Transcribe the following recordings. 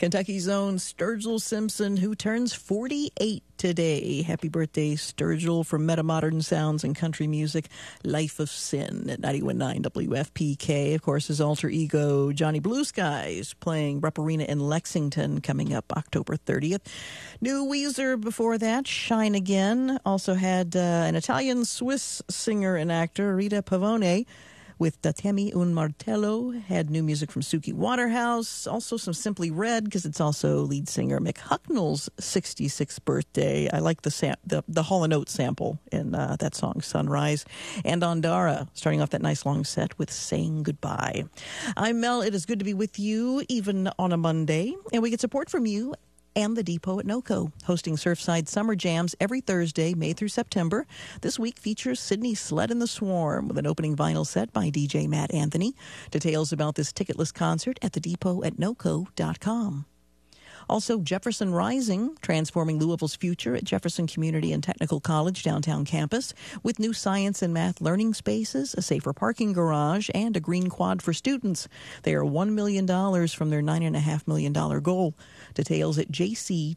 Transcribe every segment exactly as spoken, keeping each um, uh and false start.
Kentucky's own Sturgill Simpson, who turns forty-eight today. Happy birthday, Sturgill, from Metamodern Sounds and Country Music, Life of Sin at ninety-one point nine W F P K. Of course, his alter ego, Johnny Blue Skies, playing Rupp Arena in Lexington coming up October thirtieth. New Weezer before that, Shine Again. Also had uh, an Italian-Swiss singer and actor, Rita Pavone, with Datemi un Martello. Had new music from Suki Waterhouse. Also some Simply Red, because it's also lead singer Mick Hucknall's sixty-sixth birthday. I like the sam- the, the Hall and Oates sample in uh, that song, Sunrise. And Ondara, starting off that nice long set with Saying Goodbye. I'm Mel. It is good to be with you, even on a Monday. And we get support from you and the Depot at NOCO, hosting Surfside Summer Jams every Thursday, May through September. This week features Sydney Sled and the Swarm with an opening vinyl set by D J Matt Anthony. Details about this ticketless concert at the depot at noco dot com. Also, Jefferson Rising, transforming Louisville's future at Jefferson Community and Technical College downtown campus, with new science and math learning spaces, a safer parking garage, and a green quad for students. They are one million dollars from their nine point five million dollars goal. Details at jctc.me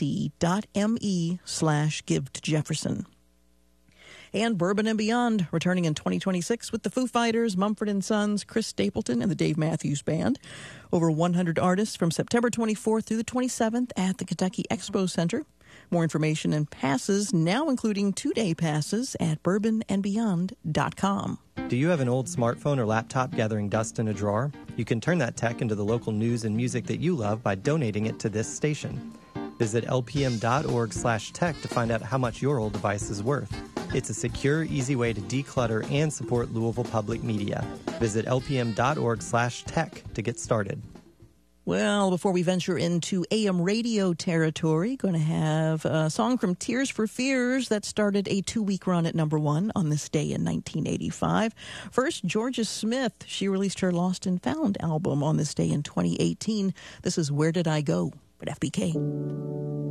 slash give to Jefferson. And Bourbon and Beyond, returning in twenty twenty-six with the Foo Fighters, Mumford and Sons, Chris Stapleton, and the Dave Matthews Band. Over one hundred artists from September twenty-fourth through the twenty-seventh at the Kentucky Expo Center. More information and passes, now including two-day passes, at bourbon and beyond dot com. Do you have an old smartphone or laptop gathering dust in a drawer? You can turn that tech into the local news and music that you love by donating it to this station. Visit lpm.org slash tech to find out how much your old device is worth. It's a secure, easy way to declutter and support Louisville Public Media. Visit lpm.org slash tech to get started. Well, before we venture into A M radio territory, going to have a song from Tears for Fears that started a two-week run at number one on this day in nineteen eighty-five. First, Georgia Smith. She released her Lost and Found album on this day in twenty eighteen. This is Where Did I Go? At F B K.